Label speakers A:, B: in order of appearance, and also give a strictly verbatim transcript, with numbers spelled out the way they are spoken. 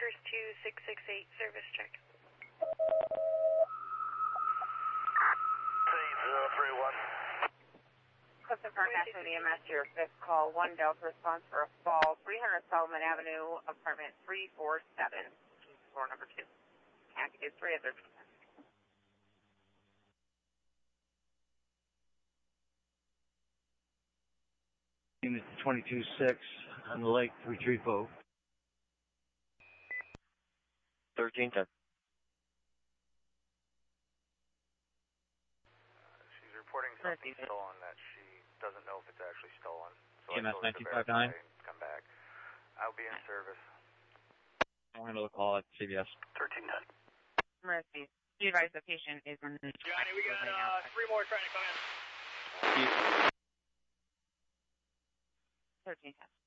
A: First two six six eight, service check.
B: zero three one.
C: Clifton Park National E M S, your fifth call, one Delta response for a fall, three hundred Solomon Avenue, apartment three four seven, floor number two. Can't get three of their
D: Unit twenty-two six on the lake, retrieve boat.
E: thirteen ten.
B: She's reporting something stolen that she doesn't know if it's actually stolen. So
E: E M S
B: I told her to
E: nineteen fifty-nine.
B: verify and come back. I'll be in service.
E: I'll handle the call at C B S.
B: thirteen ten.
C: Mercy. The advised location is in
F: Johnny, we got uh, three more trying to come in.
C: thirteen ten.